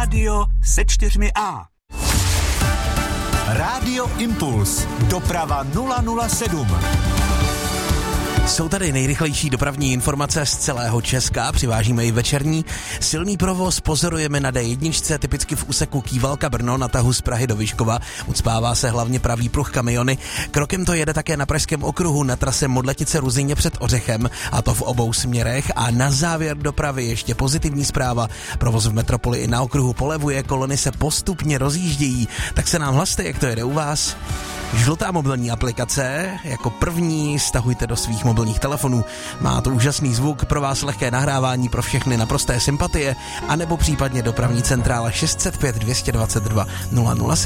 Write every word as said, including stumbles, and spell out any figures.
Rádio se čtyřmi A. Rádio Impuls. Doprava nula nula sedm. Jsou tady nejrychlejší dopravní informace z celého Česka, přivážíme i večerní. Silný provoz pozorujeme na D jedna, typicky v úseku Kývalka Brno na tahu z Prahy do Vyškova. Ucpává se hlavně pravý pruh kamiony. Krokem to jede také na Pražském okruhu na trase Modletice Ruzyně před Ořechem, a to v obou směrech. A na závěr dopravy ještě pozitivní zpráva. Provoz v metropoli i na okruhu polevuje, kolony se postupně rozjíždějí. Tak se nám hlaste, jak to jede u vás. Žlutá mobilní aplikace, jako první stahujte do svých mobilních telefonů. Má to úžasný zvuk, pro vás lehké nahrávání, pro všechny naprosté sympatie, anebo případně dopravní centrála šest set pět dvě dvacet dva nula nula sedm.